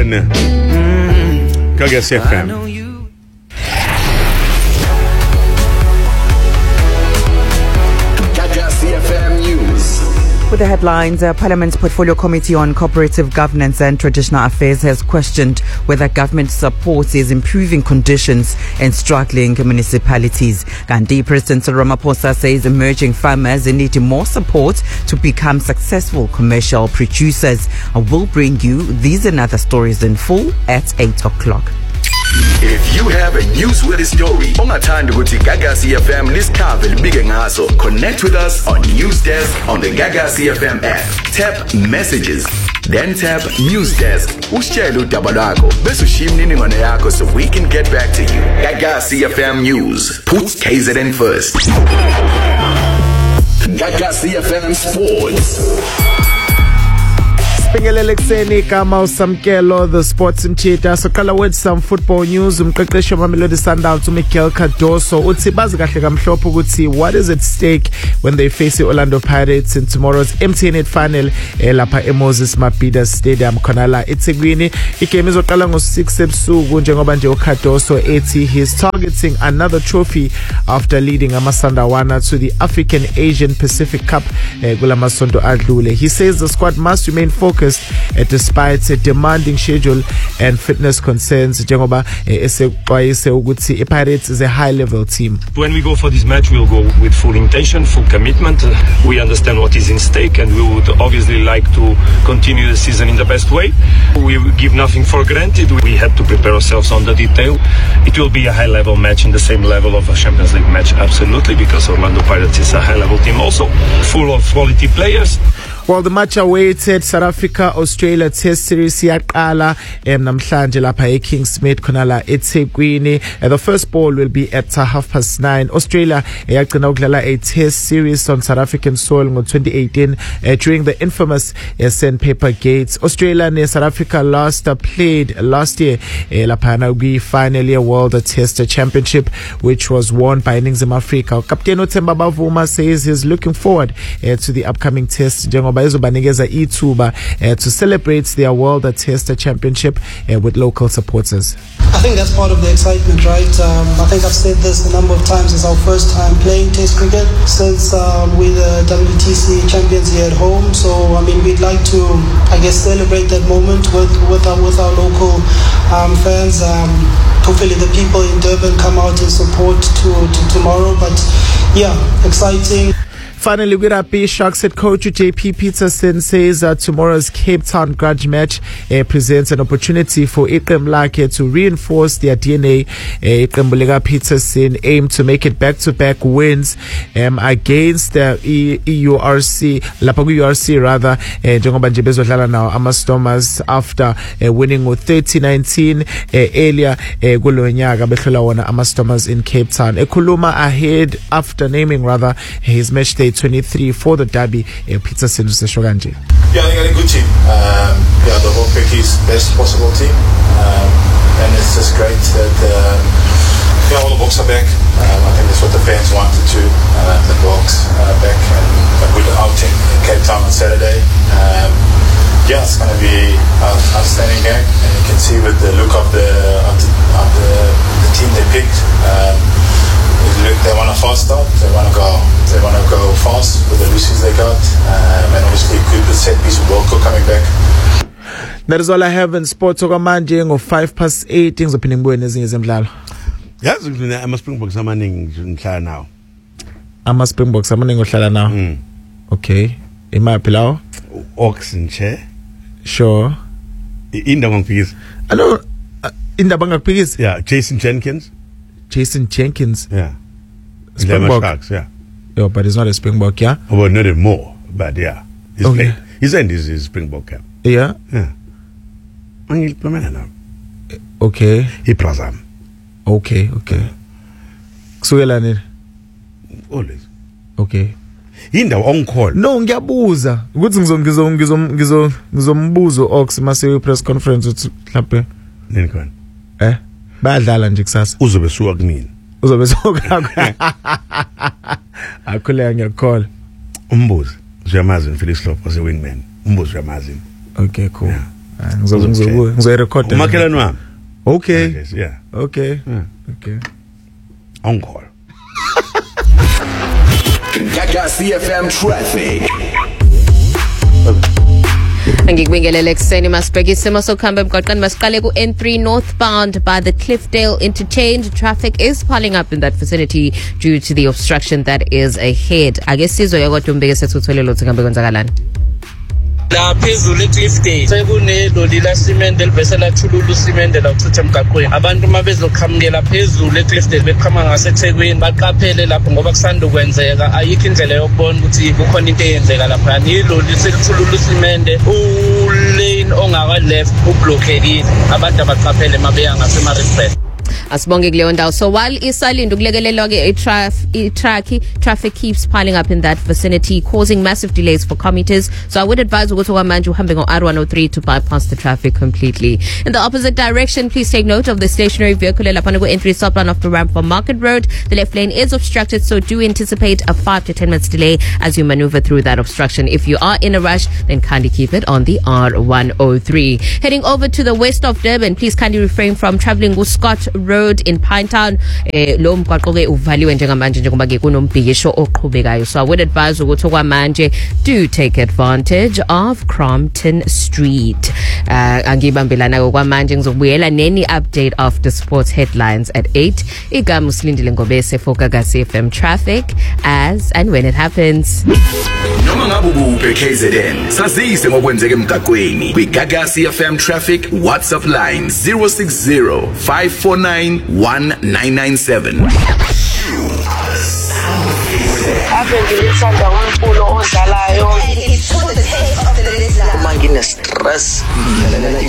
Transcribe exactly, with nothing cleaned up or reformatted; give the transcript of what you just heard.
on mm. Gagasi F M. With the headlines, uh, Parliament's Portfolio Committee on Cooperative Governance and Traditional Affairs has questioned whether government support is improving conditions in struggling municipalities. Gandhi President Cyril Ramaphosa says emerging farmers need more support to become successful commercial producers. I will bring you these and other stories in full at eight o'clock. If you have a newsworthy story, ongathanda ukuthi Gagasi F M lisikave libike ngaso, connect with us on News Desk on the Gagasi F M app. Tap Messages, then tap News Desk. Usitshele udaba lwakho bese ushiya imininingwane yakho so we can get back to you. Gagasi F M News, puts K Z N first. Gagasi F M Sports. Sibingelele kuseni kama usamkelo the sports mchita soqala with some football news. Umqeqeshi wamamelodi Sundowns uMikel Cardoso uthi bazi kahle kamhlophe ukuthi what is at stake when they face the Orlando Pirates in tomorrow's M T N eight final eh, lapha eMoses Mabhida Stadium khona la eThekwini. Igame izoqala ngo six ebusuku njengoba nje uCardoso ethi he is targeting another trophy after leading amaSundawana to the African Asian Pacific Cup eh, kulamasonto adlule. He says the squad must remain focused Uh, despite a demanding schedule and fitness concerns njengoba esexwayise ukuthi iPirates is a high level team. When we go for this match, we'll go with full intention, full commitment. Uh, we understand what is in stake and we would obviously like to continue the season in the best way. We give nothing for granted. We have to prepare ourselves on the detail. It will be a high level match in the same level of a Champions League match, absolutely, because Orlando Pirates is a high level team also, full of quality players. Well, the much awaited South Africa Australia Test Series yaqala em namhlanje lapha eKingsmead khona la eThekwini. The first ball will be at uh, half past nine. Australia yagcina ukudlala a Test Series on South African soil in twenty eighteen uh, during the infamous uh, Sandpaper Gate. Australia and South Africa last uh, played last year uh, lapha na kwi finally a World Test Championship which was won by Ningizimu Africa. Captain Uthemba Bavuma says he's looking forward uh, to the upcoming test bazobanikeza ithuba uh, to celebrate their World Test Championship uh, with local supporters. I think that's part of the excitement, right? Um, I think I've said this a number of times. It's our first time playing Test cricket since uh, we're the W T C champions here at home. So, I mean, we'd like to, I guess, celebrate that moment with with our, with our local um, fans. Um, hopefully the people in Durban come out and support to, to tomorrow. But, yeah, exciting. Finally, with rugby, Sharks head coach J P Peterson says uh, tomorrow's Cape Town grudge match uh, presents an opportunity for Iqembu lakhe to reinforce their D N A. Uh, Iqembu lika Peterson aim to make it back-to-back wins um, against the e- EURC, lapha ku-U R C rather, njengoba nje bezodlala nawo amaStormers after uh, winning with thirty nineteen uh, earlier uh, kulo nyaka behlola wona amaStormers in Cape Town. Ekhuluma ahead after naming rather his match day twenty-three for the derby. uh, Peterson usesho kanje. Yeah, I think a good team. Um, yeah, the whole pick is best possible team, um, and it's just great that um, yeah, all the Boks are back. Um, I think that's what the fans wanted to. Uh, the Boks uh, back and a good outing in Cape Town on Saturday. Um, yeah, it's going to be an outstanding game, and you can see with the look of the of the, of the, the team they picked. Um, They want a fast start. They want to go. They want to go fast with the losses they got, um, and obviously good with set piece of Walker coming back. That is all I have in sports. Okamanje ngo five past eight. Ngizophinda ngibuye nezinye zemidlalo. Yazi ngina ama Springboks amaningi ngihlala nawo. Ama Springboks amaningi ohlala nawo. Mm. Okay. Imaphi lawo? Oxen che. Sure. Indaba ngiphikiza. Hello. Indaba ngakuphikiza? Yeah, Jason Jenkins. Jason Jenkins. Yeah. Springbok. Sharks, yeah. Yeah, but he's not a Springbok, yeah? Oh, well, not anymore, but yeah. He's okay. played. He's in his, his Springbok camp. Yeah? Yeah. Okay. He plazam. Okay, okay. Kusukela nini? Always. Okay. Indawo on call. No, ngiyabuza. Ukuthi ngizo ngizo ngizo ngizo ngizombuzo Ox mase we press conference uthi mhlawumbe nini khona? Eh? Bayadlala nje kusasa. Uzobe suka kunini? Uzobe suka. Akhuleka ngiyakhola. Umbuzo. Uyamazi Felix Lopez was a wingman. Umbuzo uyamazi. Okay, cool. Yeah. Ngizo ngizo ngizo record. Umakhelwane wami. Okay. Yes, yeah. Okay. Yeah. Okay. On call. Gagasi F M traffic. Ngikubingelele ekseni masibheka isimo sokuhamba emgwaqeni masiqale ku N three northbound by the Cliffdale interchange. Traffic is piling up in that vicinity due to the obstruction that is ahead. Ake sizwe kodwa umbeke sethuthwele lotho ngambe kwenzakalani. La phezulu eCliffdale sekuneloli la cement elivesela thululu cement la uthutha emgaqweni. Abantu mabezoqhamukela phezulu eCliffdale beqhama ngaseThekwini baqaphele lapho ngoba kusanda kwenzeka. Ayikho indlela yokubona ukuthi kukhona into eyenzeka lapha. Niloli selithululu cement u lane ongaka left ublockekile. Abantu abaqaphele mabeya ngaseMaritzburg. Asibonge kuleyo ndawo. So while isalinda ukulekelelwa ke traffic traffic keeps piling up in that vicinity, causing massive delays for commuters. So I would advise ukuthi kwamanje uhambe ngo R one oh three to bypass the traffic completely. In the opposite direction, please take note of the stationary vehicle lapha ku N three southbound off the ramp from Market Road. The left lane is obstructed, so do anticipate a five to ten minutes delay as you maneuver through that obstruction. If you are in a rush, then kindly keep it on the R one oh three. Heading over to the west of Durban, please kindly refrain from traveling with Scott Road in Pinetown. Eh, lo mgwaqo ke uvaliwe njengamanje njengoba ke kunombhikisho oqhubekayo. So I would advise ukuthi kwamanje do take advantage of Crompton Street. Uh, angibambelana kwamanje ngizobuyela neni update after sports headlines at eight. Igama usilindile ngobese for Gagasi F M traffic as and when it happens. Noma ngabe ubuphe K Z N sazise ngokwenzeka emgaqweni. Kwi Gagasi F M traffic WhatsApp line zero six zero five four nine one nine nine seven. Ave ngilithanda umculo odlalayo. Uma ngine stress